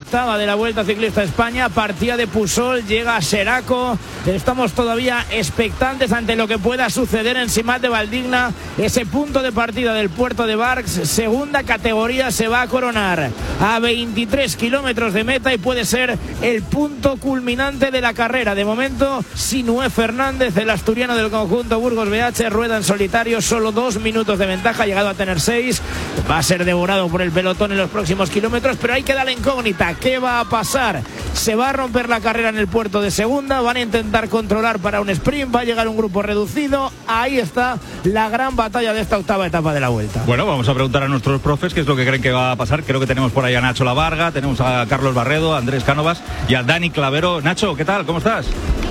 8ª de la Vuelta Ciclista a España. Partida de Pusol, llega a Seraco. Estamos todavía expectantes ante lo que pueda suceder en Simat de Valdigna. Ese punto de partida del puerto de Barx, segunda categoría, se va a coronar a 23 kilómetros de meta y puede ser el punto culminante de la carrera. De momento, Sinué Fernández, el asturiano del conjunto Burgos BH, rueda en solitario, solo 2 minutos de ventaja, ha llegado a tener 6. Va a ser devorado por el pelotón en los próximos kilómetros, pero ahí queda la incógnita. ¿Qué va a pasar? ¿Se va a romper la carrera en el puerto de segunda? ¿Van a intentar controlar para un sprint? ¿Va a llegar un grupo reducido? Ahí está la gran batalla de esta 8ª etapa de la Vuelta. Bueno, vamos a preguntar a nuestros profes qué es lo que creen que va a pasar. Creo que tenemos por ahí a Nacho Lavarga, tenemos a Carlos Barredo, a Andrés Cánovas y a Dani Clavero. Nacho, ¿qué tal? ¿Cómo estás?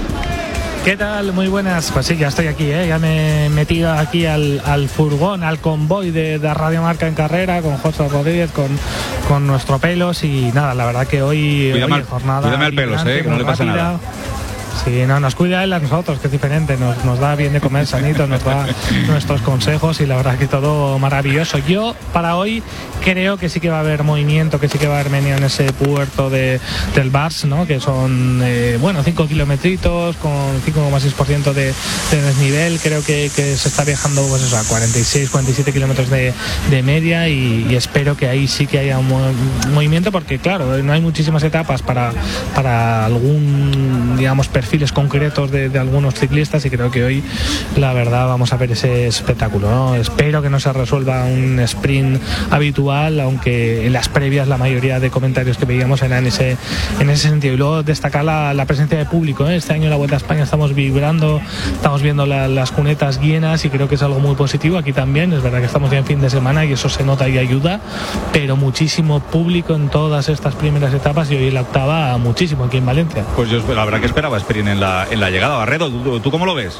¿Qué tal? Muy buenas. Pues sí, ya estoy aquí, ya me he metido aquí al furgón, al convoy de Radio Marca en carrera, con José Rodríguez, con nuestro Pelos, y nada, la verdad que hoy jornada. Cuídame al Pelos, que no le pasa nada. Sí, no, nos cuida él a nosotros, que es diferente, nos da bien de comer sanito, nos da nuestros consejos y la verdad que todo maravilloso. Yo para hoy creo que sí que va a haber movimiento, que sí que va a haber meneo en ese puerto del Bars, ¿no? Que son 5 kilometritos con 5,6% de desnivel. Creo que se está viajando pues eso, a 46, 47 kilómetros de media y espero que ahí sí que haya un movimiento, porque claro, no hay muchísimas etapas para algún, digamos, perfiles concretos de algunos ciclistas, y creo que hoy la verdad vamos a ver ese espectáculo, ¿no? Espero que no se resuelva un sprint habitual, aunque en las previas la mayoría de comentarios que veíamos eran en ese sentido. Y luego destacar la presencia de público, ¿eh? Este año en la Vuelta a España estamos vibrando, estamos viendo las cunetas llenas y creo que es algo muy positivo. Aquí también es verdad que estamos ya en fin de semana y eso se nota y ayuda, pero muchísimo público en todas estas primeras etapas, y hoy en la 8ª muchísimo aquí en Valencia. Pues yo la verdad que esperaba sprint en la llegada. Barredo, ¿tú cómo lo ves?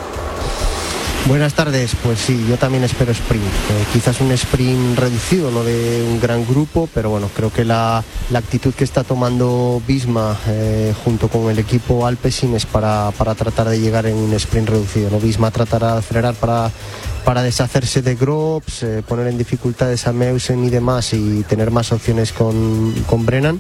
Buenas tardes, pues sí, yo también espero sprint, quizás un sprint reducido, no de un gran grupo, pero bueno, creo que la actitud que está tomando Visma junto con el equipo Alpecin es para tratar de llegar en un sprint reducido, ¿no? Visma tratará de acelerar para deshacerse de Groves, poner en dificultades a Meusen y demás y tener más opciones con Brennan,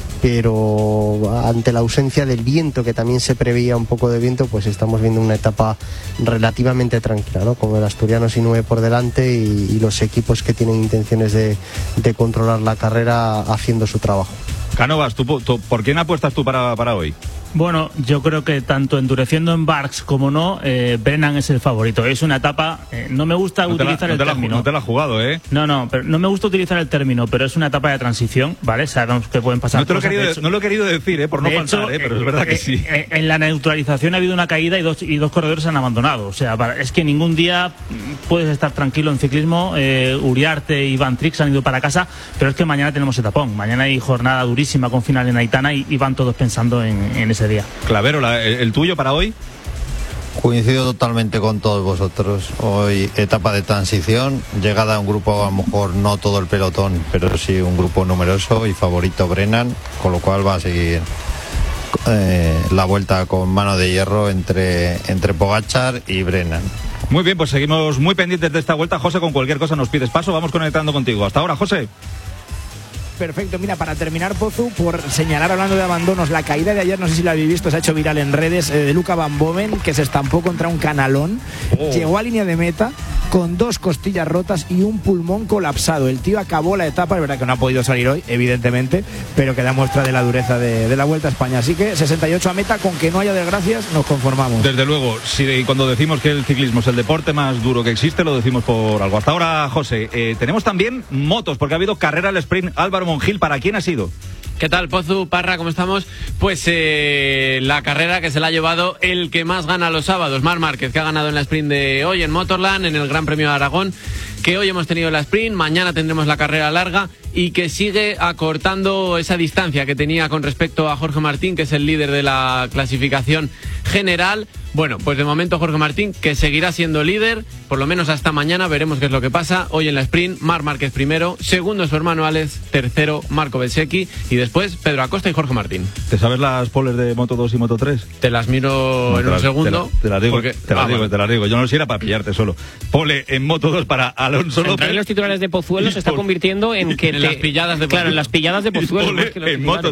pero ante la ausencia del viento, que también se preveía un poco de viento, pues estamos viendo una etapa relativamente tranquila, ¿no? Con el asturiano Sinué por delante y los equipos que tienen intenciones de controlar la carrera haciendo su trabajo. Cánovas, ¿por quién apuestas tú para hoy? Bueno, yo creo que tanto endureciendo en Barks como no, Brennan es el favorito. Es una etapa, no me gusta utilizar el término. No te la has jugado, ¿eh? No, pero no me gusta utilizar el término, pero es una etapa de transición, ¿vale? Sabemos que pueden pasar cosas. No lo he querido decir, por no faltar, pero es verdad que sí. En la neutralización ha habido una caída y dos corredores han abandonado. O sea, es que ningún día puedes estar tranquilo en ciclismo. Uriarte y Van Trix han ido para casa, pero es que mañana tenemos etapón. Mañana hay jornada durísima con final en Aitana y van todos pensando en ese día. Clavero, ¿el tuyo para hoy? Coincido totalmente con todos vosotros. Hoy etapa de transición, llegada a un grupo, a lo mejor no todo el pelotón, pero sí un grupo numeroso, y favorito Brennan, con lo cual va a seguir la vuelta con mano de hierro entre Pogačar y Brennan. Muy bien, pues seguimos muy pendientes de esta vuelta. José, con cualquier cosa nos pides paso, vamos conectando contigo. Hasta ahora, José. Perfecto, mira, para terminar, Pozu, por señalar, hablando de abandonos, la caída de ayer, no sé si lo habéis visto, se ha hecho viral en redes, de Luca Van Boven, que se estampó contra un canalón, llegó a línea de meta con 2 costillas rotas y un pulmón colapsado. El tío acabó la etapa, es verdad que no ha podido salir hoy, evidentemente, pero que da muestra de la dureza de la Vuelta a España. Así que 68 a meta, con que no haya desgracias, nos conformamos. Desde luego, cuando decimos que el ciclismo es el deporte más duro que existe, lo decimos por algo. Hasta ahora, José, tenemos también motos, porque ha habido carrera al sprint. Álvaro Mongil, ¿para quién ha sido? ¿Qué tal, Pozu, Parra? ¿Cómo estamos? Pues la carrera que se la ha llevado el que más gana los sábados, Marc Márquez, que ha ganado en la sprint de hoy en Motorland, en el Gran Premio de Aragón, que hoy hemos tenido la sprint, mañana tendremos la carrera larga, y que sigue acortando esa distancia que tenía con respecto a Jorge Martín, que es el líder de la clasificación general. Bueno, pues de momento Jorge Martín, que seguirá siendo líder, por lo menos hasta mañana, veremos qué es lo que pasa. Hoy en la sprint, Marc Márquez primero, segundo su hermano Alex, tercero Marco Bezzecchi, y después Pedro Acosta y Jorge Martín. ¿Te sabes las poles de Moto 2 y Moto 3? Te las miro en un segundo. Te las digo. Yo no sé, era para pillarte solo. Pole en Moto 2 para Alonso López. Entrar en los titulares de Pozuelo se está convirtiendo en que en las pilladas de Pozuelo. Claro, en las pilladas de Pozuelo. En Moto